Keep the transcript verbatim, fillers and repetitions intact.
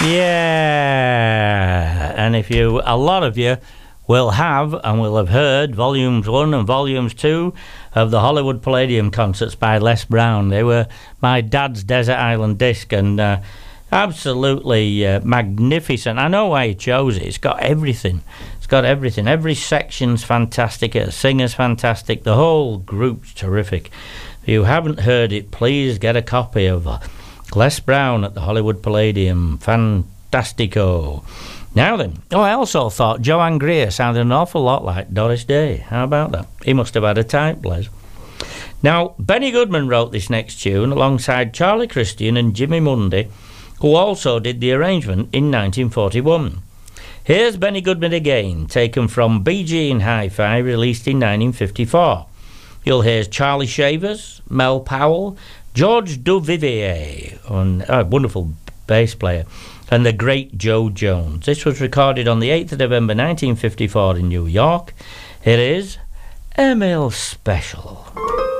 Yeah, and if you, a lot of you will have and will have heard volumes one and volumes two of the Hollywood Palladium concerts by Les Brown. They were my dad's Desert Island Disc, and uh, absolutely uh, magnificent. I know why he chose it. It's got everything. It's got everything. Every section's fantastic. The singer's fantastic. The whole group's terrific. If you haven't heard it, please get a copy of uh, Les Brown at the Hollywood Palladium. Fantastico. Now then, oh, I also thought Joanne Greer sounded an awful lot like Doris Day. How about that? He must have had a type, Les. Now, Benny Goodman wrote this next tune alongside Charlie Christian and Jimmy Mundy, who also did the arrangement in nineteen forty-one. Here's Benny Goodman again, taken from Bee Gee and Hi-Fi, released in nineteen fifty-four. You'll hear Charlie Shavers, Mel Powell, George Duvivier, and a wonderful bass player, and the great Joe Jones. This was recorded on the eighth of November nineteen fifty-four in New York. It is Emil Special.